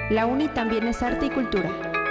La UNI también es arte y cultura.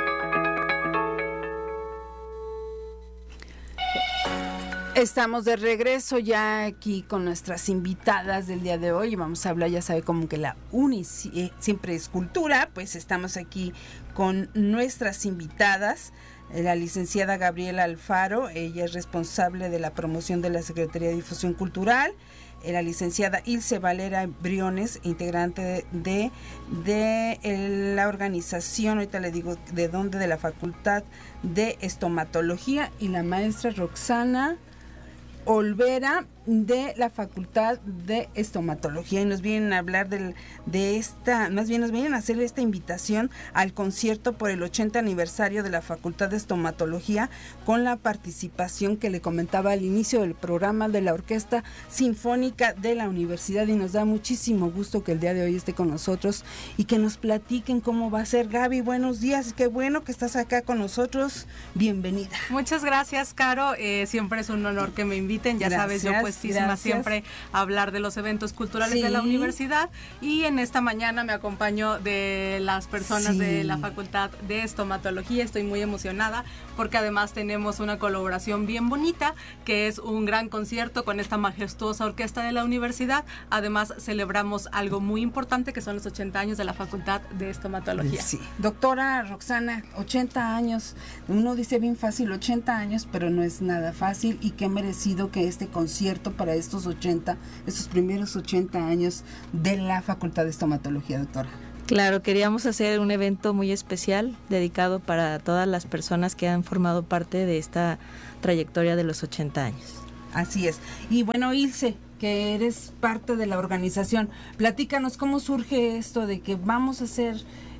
Estamos de regreso ya aquí con nuestras invitadas del día de hoy. Vamos a hablar, ya sabe, como que la UNI siempre es cultura, pues estamos aquí con nuestras invitadas. La licenciada Gabriela Alfaro, ella es responsable de la promoción de la Secretaría de Difusión Cultural. La licenciada Ilse Valera Briones, integrante de la organización, ahorita le digo de dónde, de la Facultad de Estomatología, y la maestra Roxana Olvera de la Facultad de Estomatología, y nos vienen a hablar más bien nos vienen a hacer esta invitación al concierto por el 80 aniversario de la Facultad de Estomatología, con la participación que le comentaba al inicio del programa de la Orquesta Sinfónica de la Universidad, y nos da muchísimo gusto que el día de hoy esté con nosotros y que nos platiquen cómo va a ser. Gaby, buenos días, qué bueno que estás acá con nosotros, bienvenida. Muchas gracias, Caro, siempre es un honor que me inviten, ya sabes, yo puestísima siempre a hablar de los eventos culturales de la universidad, y en esta mañana me acompaño de las personas de la Facultad de Estomatología. Estoy muy emocionada porque además tenemos una colaboración bien bonita, que es un gran concierto con esta majestuosa orquesta de la universidad. Además celebramos algo muy importante, que son los 80 años de la Facultad de Estomatología. Sí, doctora Roxana, 80 años, uno dice bien fácil 80 años, pero no es nada fácil, y qué merecido que este concierto para estos primeros 80 años de la Facultad de Estomatología, doctora. Claro, queríamos hacer un evento muy especial dedicado para todas las personas que han formado parte de esta trayectoria de los 80 años. Así es. Y bueno, Ilse, que eres parte de la organización, platícanos cómo surge esto de que vamos a hacer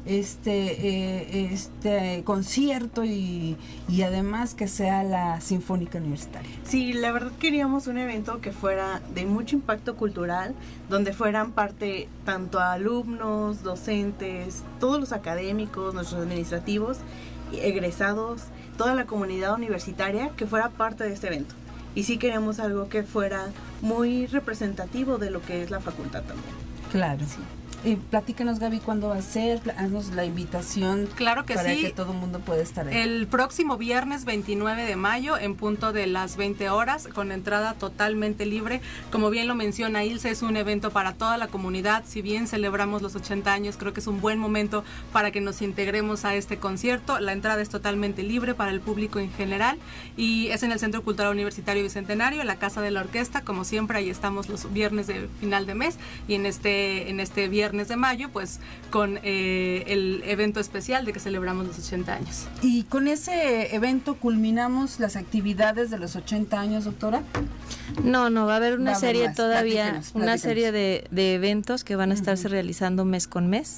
este concierto y además que sea la Sinfónica Universitaria. Sí, la verdad queríamos un evento que fuera de mucho impacto cultural, donde fueran parte tanto alumnos, docentes, todos los académicos, nuestros administrativos, egresados, toda la comunidad universitaria que fuera parte de este evento. Y sí queríamos algo que fuera muy representativo de lo que es la facultad también. Claro. Sí. Platícanos, Gaby, cuándo va a ser, haznos la invitación. Claro que para sí, que todo el mundo pueda estar ahí. El próximo viernes 29 de mayo, en punto de las 20 horas, con entrada totalmente libre. Como bien lo menciona Ilse, es un evento para toda la comunidad. Si bien celebramos los 80 años, creo que es un buen momento para que nos integremos a este concierto. La entrada es totalmente libre para el público en general, y es en el Centro Cultural Universitario Bicentenario, en la Casa de la Orquesta. Como siempre, ahí estamos los viernes de final de mes, y en este viernes de mayo, pues con el evento especial de que celebramos los 80 años. ¿Y con ese evento culminamos las actividades de los 80 años, doctora? No, va a haber una serie más. todavía, Platícanos. una serie de eventos que van a estarse realizando mes con mes.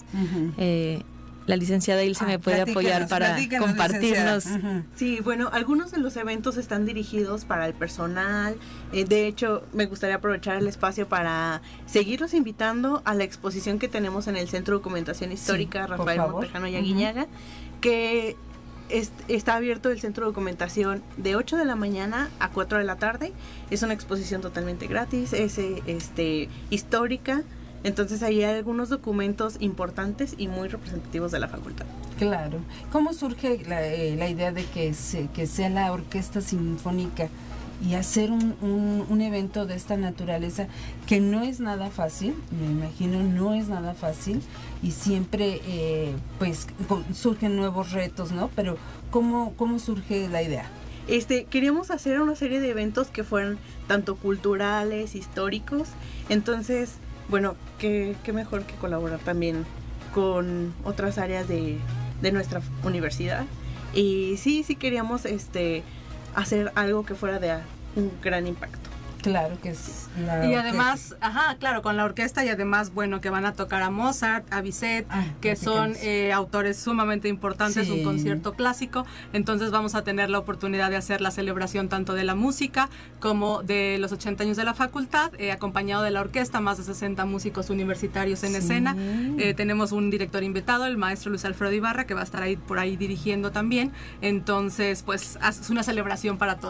La licenciada Ilse me puede apoyar para compartirnos. Sí, bueno, algunos de los eventos están dirigidos para el personal. De hecho, me gustaría aprovechar el espacio para seguirlos invitando a la exposición que tenemos en el Centro de Documentación Histórica Rafael Montejano y Aguiñaga, que está abierto el Centro de Documentación de 8 de la mañana a 4 de la tarde. Es una exposición totalmente gratis, es histórica. Entonces ahí hay algunos documentos importantes y muy representativos de la facultad. Claro. ¿Cómo surge la idea de que sea la Orquesta Sinfónica y hacer un evento de esta naturaleza, que no es nada fácil, me imagino, no es nada fácil, y siempre surgen nuevos retos, ¿no? Pero ¿cómo surge la idea? Queríamos hacer una serie de eventos que fueran tanto culturales, históricos. Entonces, bueno, qué mejor que colaborar también con otras áreas de nuestra universidad. Y sí queríamos hacer algo que fuera de un gran impacto. Claro que es y además, claro, con la orquesta, y además, bueno, que van a tocar a Mozart, a Bizet, que son autores sumamente importantes, un concierto clásico. Entonces vamos a tener la oportunidad de hacer la celebración tanto de la música como de los 80 años de la facultad, acompañado de la orquesta, más de 60 músicos universitarios en escena. Tenemos un director invitado, el maestro Luis Alfredo Ibarra, que va a estar por ahí dirigiendo también. Entonces, pues es una celebración para todos.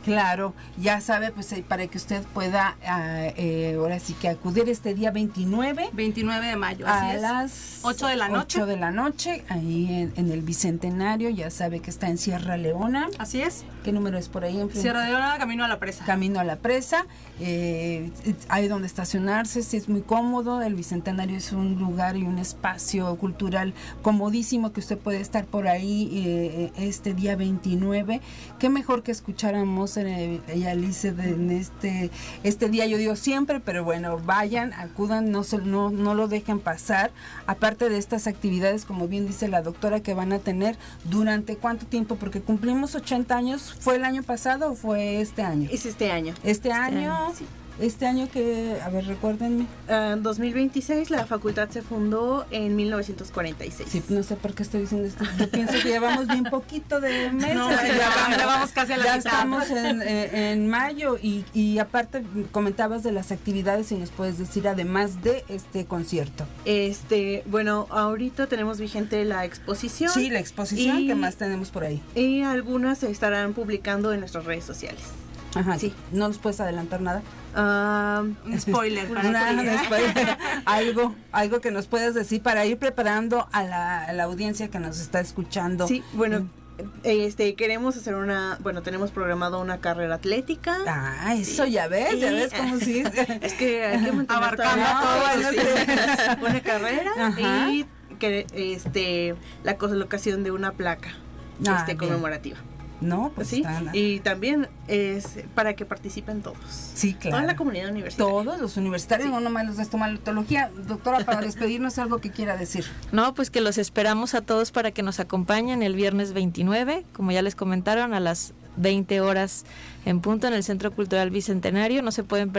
Claro, ya sabe, pues para que usted pueda ahora sí que acudir este día 29 de mayo, así a es. las 8 de la noche. 8 de la noche, ahí en el Bicentenario, ya sabe que está en Sierra Leona. Así es. ¿Qué número es por ahí? Sierra Leona, camino a la presa. Camino a la presa, hay donde estacionarse, sí es muy cómodo. El Bicentenario es un lugar y un espacio cultural comodísimo que usted puede estar por ahí este día 29. Qué mejor que escucháramos ella Alice en este día, yo digo siempre, pero bueno, vayan, acudan, no lo dejen pasar. Aparte de estas actividades, como bien dice la doctora, que van a tener durante cuánto tiempo, porque cumplimos 80 años. ¿Fue el año pasado o fue este año? Es este año. Este año, sí. Este año que, a ver, recuérdenme. 2026, la facultad se fundó en 1946. Sí, no sé por qué estoy diciendo esto. Yo pienso que llevamos bien poquito de meses. No, ya vamos casi a la ya mitad. estamos en mayo y aparte comentabas de las actividades y nos puedes decir además de este concierto. Bueno, ahorita tenemos vigente la exposición. Sí, la exposición, ¿qué más tenemos por ahí? Y algunas se estarán publicando en nuestras redes sociales. Ajá, sí. ¿No nos puedes adelantar nada? Un spoiler. Algo que nos puedas decir para ir preparando a la audiencia que nos está escuchando. Sí, bueno, queremos hacer tenemos programado una carrera atlética. Ah, eso ya ves como si es que hay que mantener abarcando todo. Una carrera. Ajá. Y que la colocación de una placa conmemorativa. No, pues sí, y también es para que participen todos. Sí, claro. Toda la comunidad universitaria. Todos los universitarios, no nomás los de estomatología. Doctora, para despedirnos, algo que quiera decir. No, pues que los esperamos a todos para que nos acompañen el viernes 29, como ya les comentaron, a las 20 horas en punto en el Centro Cultural Bicentenario. No se pueden perder